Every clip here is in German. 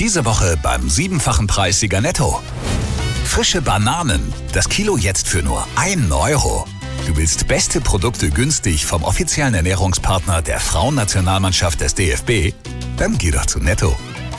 Diese Woche beim 7-fachen Preissieger Netto. Frische Bananen, das Kilo jetzt für nur 1 Euro. Du willst beste Produkte günstig vom offiziellen Ernährungspartner der Frauennationalmannschaft des DFB? Dann geh doch zu Netto.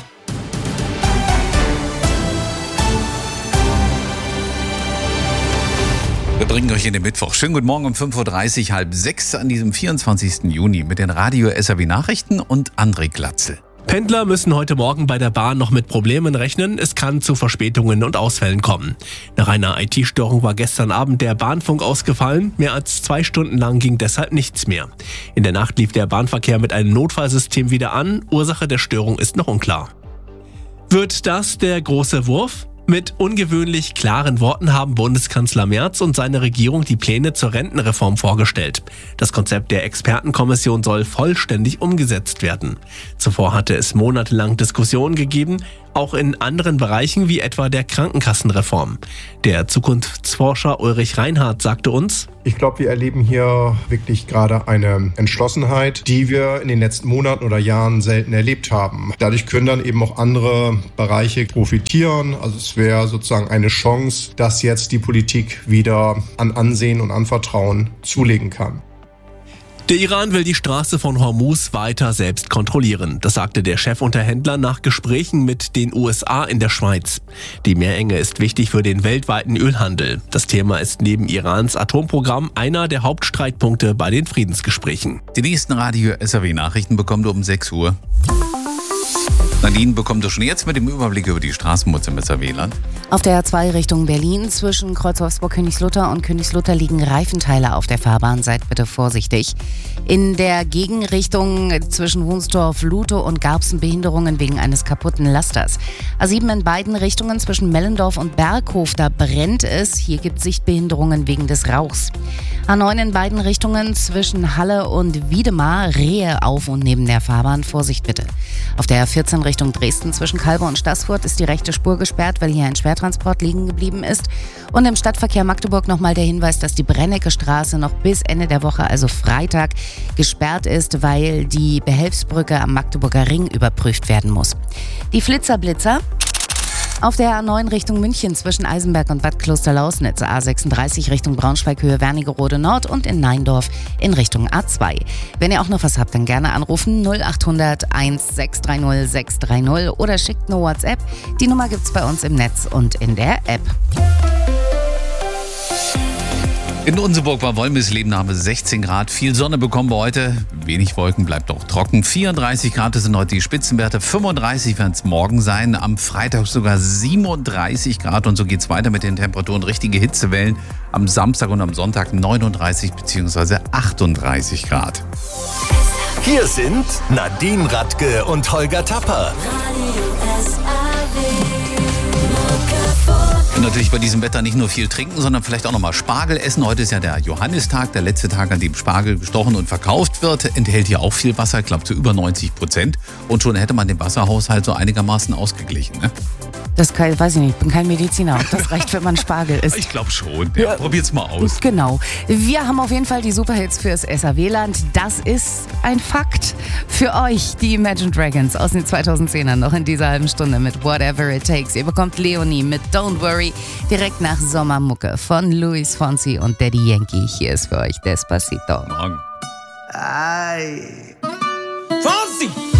Wir bringen euch in den Mittwoch. Schönen guten Morgen um 5.30 Uhr, 5:30 an diesem 24. Juni mit den Radio-SAW-Nachrichten und André Glatzel. Pendler müssen heute Morgen bei der Bahn noch mit Problemen rechnen. Es kann zu Verspätungen und Ausfällen kommen. Nach einer IT-Störung war gestern Abend der Bahnfunk ausgefallen. Mehr als 2 Stunden lang ging deshalb nichts mehr. In der Nacht lief der Bahnverkehr mit einem Notfallsystem wieder an. Ursache der Störung ist noch unklar. Wird das der große Wurf? Mit ungewöhnlich klaren Worten haben Bundeskanzler Merz und seine Regierung die Pläne zur Rentenreform vorgestellt. Das Konzept der Expertenkommission soll vollständig umgesetzt werden. Zuvor hatte es monatelang Diskussionen gegeben, auch in anderen Bereichen wie etwa der Krankenkassenreform. Der Zukunftsforscher Ulrich Reinhardt sagte uns: Ich glaube, wir erleben hier wirklich gerade eine Entschlossenheit, die wir in den letzten Monaten oder Jahren selten erlebt haben. Dadurch können dann eben auch andere Bereiche profitieren. Also es wäre sozusagen eine Chance, dass jetzt die Politik wieder an Ansehen und an Vertrauen zulegen kann. Der Iran will die Straße von Hormuz weiter selbst kontrollieren. Das sagte der Chefunterhändler nach Gesprächen mit den USA in der Schweiz. Die Meerenge ist wichtig für den weltweiten Ölhandel. Das Thema ist neben Irans Atomprogramm einer der Hauptstreitpunkte bei den Friedensgesprächen. Die nächsten Radio-SAW-Nachrichten bekommt ihr um 6 Uhr. Nadine bekommt ihr schon jetzt mit dem Überblick über die Straßenmutze im SAW-Land. Auf der A2 Richtung Berlin zwischen Kreuz-Wolfsburg-Königslutter und Königslutter liegen Reifenteile auf der Fahrbahn. Seid bitte vorsichtig. In der Gegenrichtung zwischen Wunsdorf-Lutow und Garbsen Behinderungen wegen eines kaputten Lasters. A7 in beiden Richtungen zwischen Mellendorf und Berghof, da brennt es. Hier gibt es Sichtbehinderungen wegen des Rauchs. A9 in beiden Richtungen zwischen Halle und Wiedemar, Rehe auf und neben der Fahrbahn. Vorsicht bitte. Auf der A14 Richtung Dresden zwischen Calbe und Staßfurt ist die rechte Spur gesperrt, weil hier ein Schwertransport liegen geblieben ist. Und im Stadtverkehr Magdeburg nochmal der Hinweis, dass die Brennecke-Straße noch bis Ende der Woche, also Freitag, gesperrt ist, weil die Behelfsbrücke am Magdeburger Ring überprüft werden muss. Die Flitzer-Blitzer. Auf der A9 Richtung München zwischen Eisenberg und Bad Klosterlausnitz, A36 Richtung Braunschweig Höhe Wernigerode Nord und in Neindorf in Richtung A2. Wenn ihr auch noch was habt, dann gerne anrufen 0800 1630 630 oder schickt eine WhatsApp. Die Nummer gibt's bei uns im Netz und in der App. In Unseburg war Wollmislebnahme 16 Grad. Viel Sonne bekommen wir heute. Wenig Wolken, bleibt auch trocken. 34 Grad sind heute die Spitzenwerte. 35 werden es morgen sein. Am Freitag sogar 37 Grad. Und so geht es weiter mit den Temperaturen. Richtige Hitzewellen. Am Samstag und am Sonntag 39 bzw. 38 Grad. Hier sind Nadine Radke und Holger Tapper. Und natürlich bei diesem Wetter nicht nur viel trinken, sondern vielleicht auch nochmal Spargel essen. Heute ist ja der Johannistag, der letzte Tag, an dem Spargel gestochen und verkauft wird. Enthält ja auch viel Wasser, ich glaube zu über 90%. Und schon hätte man den Wasserhaushalt so einigermaßen ausgeglichen, ne? Das kann, weiß ich nicht, ich bin kein Mediziner. Das reicht, wenn man Spargel isst. Ich glaube schon. Ja, probiert's mal aus. Genau. Wir haben auf jeden Fall die Superhits fürs SAW-Land. Das ist ein Fakt für euch, die Imagine Dragons aus den 2010ern, noch in dieser halben Stunde mit Whatever It Takes. Ihr bekommt Leonie mit Don't Worry direkt nach Sommermucke von Luis Fonsi und Daddy Yankee. Hier ist für euch Despacito. Morgen. Ay. Fonsi!